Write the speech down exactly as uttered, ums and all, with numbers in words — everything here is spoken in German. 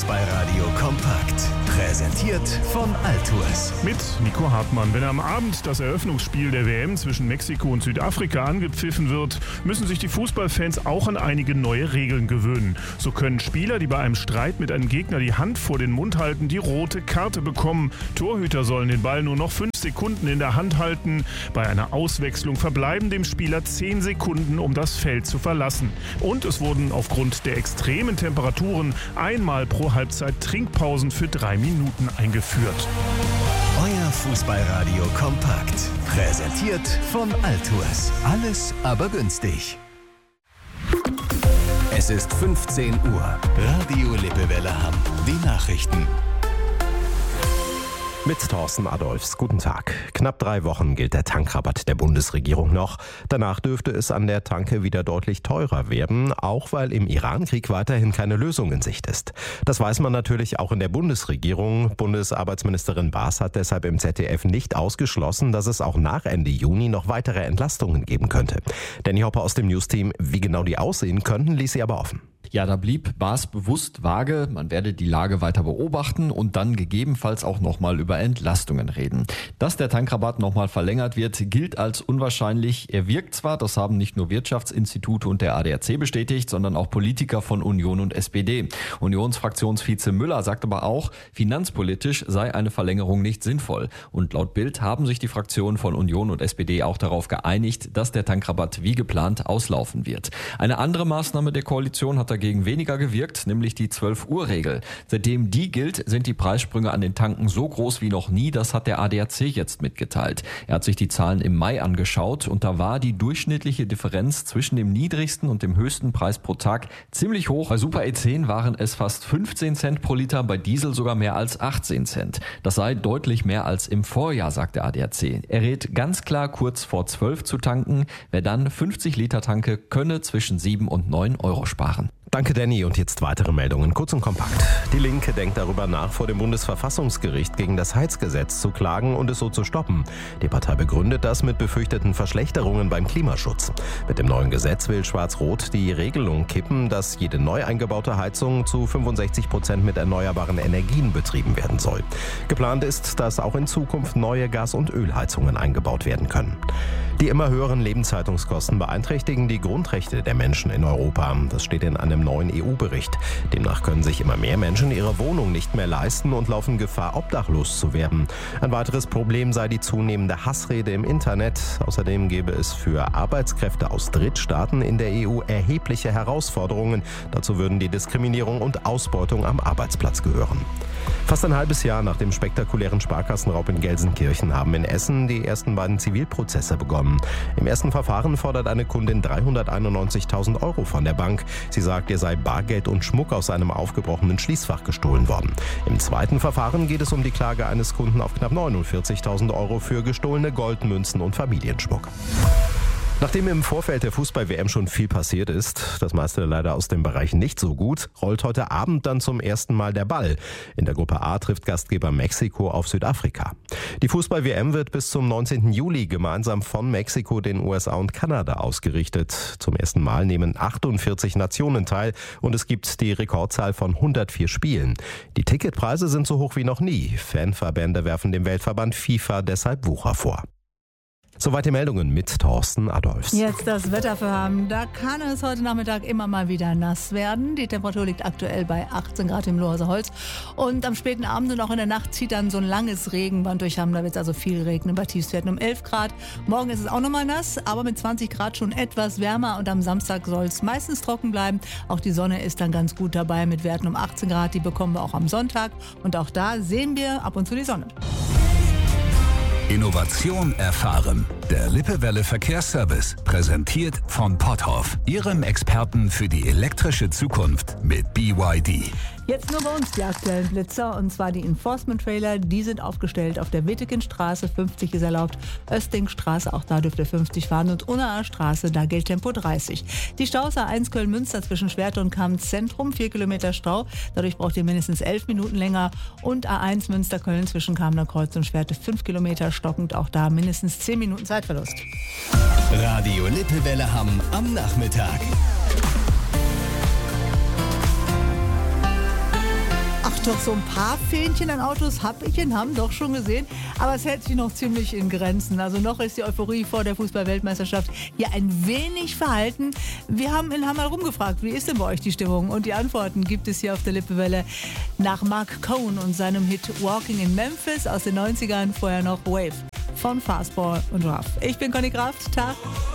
Fußballradio kompakt. Präsentiert von Altours. Mit Nico Hartmann. Wenn am Abend das Eröffnungsspiel der W M zwischen Mexiko und Südafrika angepfiffen wird, müssen sich die Fußballfans auch an einige neue Regeln gewöhnen. So können Spieler, die bei einem Streit mit einem Gegner die Hand vor den Mund halten, die rote Karte bekommen. Torhüter sollen den Ball nur noch fünf Sekunden in der Hand halten. Bei einer Auswechslung verbleiben dem Spieler zehn Sekunden, um das Feld zu verlassen. Und es wurden aufgrund der extremen Temperaturen einmal pro Halbzeit Trinkpausen für drei Minuten eingeführt. Euer Fußballradio kompakt. Präsentiert von Altours. Alles aber günstig. Es ist fünfzehn Uhr. Radio Lippewelle Hamm. Die Nachrichten. Mit Thorsten Adolfs. Guten Tag. Knapp drei Wochen gilt der Tankrabatt der Bundesregierung noch. Danach dürfte es an der Tanke wieder deutlich teurer werden, auch weil im Iran-Krieg weiterhin keine Lösung in Sicht ist. Das weiß man natürlich auch in der Bundesregierung. Bundesarbeitsministerin Baas hat deshalb im Z D F nicht ausgeschlossen, dass es auch nach Ende Juni noch weitere Entlastungen geben könnte. Danny Hopper aus dem News-Team, wie genau die aussehen könnten, ließ sie aber offen. Ja, da blieb Baas bewusst vage. Man werde die Lage weiter beobachten und dann gegebenenfalls auch nochmal über Entlastungen reden. Dass der Tankrabatt nochmal verlängert wird, gilt als unwahrscheinlich. Er wirkt zwar, das haben nicht nur Wirtschaftsinstitute und der A D A C bestätigt, sondern auch Politiker von Union und S P D. Unionsfraktionsvize Müller sagt aber auch, finanzpolitisch sei eine Verlängerung nicht sinnvoll. Und laut Bild haben sich die Fraktionen von Union und S P D auch darauf geeinigt, dass der Tankrabatt wie geplant auslaufen wird. Eine andere Maßnahme der Koalition hat dagegen weniger gewirkt, nämlich die zwölf Uhr Regel. Seitdem die gilt, sind die Preissprünge an den Tanken so groß wie noch nie, das hat der A D A C jetzt mitgeteilt. Er hat sich die Zahlen im Mai angeschaut und da war die durchschnittliche Differenz zwischen dem niedrigsten und dem höchsten Preis pro Tag ziemlich hoch. Bei Super E zehn waren es fast fünfzehn Cent pro Liter, bei Diesel sogar mehr als achtzehn Cent. Das sei deutlich mehr als im Vorjahr, sagt der A D A C. Er rät ganz klar, kurz vor zwölf zu tanken. Wer dann fünfzig Liter tanke, könne zwischen sieben und neun Euro sparen. Danke, Danny. Und jetzt weitere Meldungen, kurz und kompakt. Die Linke denkt darüber nach, vor dem Bundesverfassungsgericht gegen das Heizgesetz zu klagen und es so zu stoppen. Die Partei begründet das mit befürchteten Verschlechterungen beim Klimaschutz. Mit dem neuen Gesetz will Schwarz-Rot die Regelung kippen, dass jede neu eingebaute Heizung zu fünfundsechzig Prozent mit erneuerbaren Energien betrieben werden soll. Geplant ist, dass auch in Zukunft neue Gas- und Ölheizungen eingebaut werden können. Die immer höheren Lebenshaltungskosten beeinträchtigen die Grundrechte der Menschen in Europa. Das steht in einem neuen E U-Bericht. Demnach können sich immer mehr Menschen ihre Wohnung nicht mehr leisten und laufen Gefahr, obdachlos zu werden. Ein weiteres Problem sei die zunehmende Hassrede im Internet. Außerdem gäbe es für Arbeitskräfte aus Drittstaaten in der E U erhebliche Herausforderungen. Dazu würden die Diskriminierung und Ausbeutung am Arbeitsplatz gehören. Fast ein halbes Jahr nach dem spektakulären Sparkassenraub in Gelsenkirchen haben in Essen die ersten beiden Zivilprozesse begonnen. Im ersten Verfahren fordert eine Kundin dreihunderteinundneunzigtausend Euro von der Bank. Sie sagt, ihr sei Bargeld und Schmuck aus einem aufgebrochenen Schließfach gestohlen worden. Im zweiten Verfahren geht es um die Klage eines Kunden auf knapp neunundvierzigtausend Euro für gestohlene Goldmünzen und Familienschmuck. Nachdem im Vorfeld der Fußball-W M schon viel passiert ist, das meiste leider aus dem Bereich nicht so gut, rollt heute Abend dann zum ersten Mal der Ball. In der Gruppe A trifft Gastgeber Mexiko auf Südafrika. Die Fußball-W M wird bis zum neunzehnten Juli gemeinsam von Mexiko, den U S A und Kanada ausgerichtet. Zum ersten Mal nehmen achtundvierzig Nationen teil und es gibt die Rekordzahl von hundertvier Spielen. Die Ticketpreise sind so hoch wie noch nie. Fanverbände werfen dem Weltverband FIFA deshalb Wucher vor. Soweit die Meldungen mit Thorsten Adolfs. Jetzt das Wetter für Hamm. Da kann es heute Nachmittag immer mal wieder nass werden. Die Temperatur liegt aktuell bei achtzehn Grad im Lohauser Holz. Und am späten Abend und auch in der Nacht zieht dann so ein langes Regenband durch Hamm. Da wird es also viel regnen. Bei Tiefstwerten um elf Grad. Morgen ist es auch nochmal nass, aber mit zwanzig Grad schon etwas wärmer. Und am Samstag soll es meistens trocken bleiben. Auch die Sonne ist dann ganz gut dabei mit Werten um achtzehn Grad. Die bekommen wir auch am Sonntag. Und auch da sehen wir ab und zu die Sonne. Innovation erfahren. Der Lippewelle Verkehrsservice, präsentiert von Potthoff, Ihrem Experten für die elektrische Zukunft mit B Y D. Jetzt nur bei uns die aktuellen Blitzer, und zwar die Enforcement-Trailer. Die sind aufgestellt auf der Wittekenstraße, fünfzig ist erlaubt. Östingstraße, auch da dürft ihr fünfzig fahren. Und Unnaer Straße, da gilt Tempo dreißig. Die Staus A eins Köln-Münster zwischen Schwerte und Kamen-Zentrum, vier Kilometer Stau. Dadurch braucht ihr mindestens elf Minuten länger. Und A eins Münster-Köln zwischen Kamener Kreuz und Schwerte, fünf Kilometer stockend. Auch da mindestens zehn Minuten Zeitverlust. Radio Lippewelle Hamm am Nachmittag. Doch so ein paar Fähnchen an Autos habe ich in Hamm doch schon gesehen, aber es hält sich noch ziemlich in Grenzen. Also noch ist die Euphorie vor der Fußball-Weltmeisterschaft hier ein wenig verhalten. Wir haben in Hamm mal rumgefragt, wie ist denn bei euch die Stimmung? Und die Antworten gibt es hier auf der Lippewelle nach Mark Cohn und seinem Hit Walking in Memphis aus den neunzigern, vorher noch Wave von Fastball und Ruff. Ich bin Conny Kraft, Tag.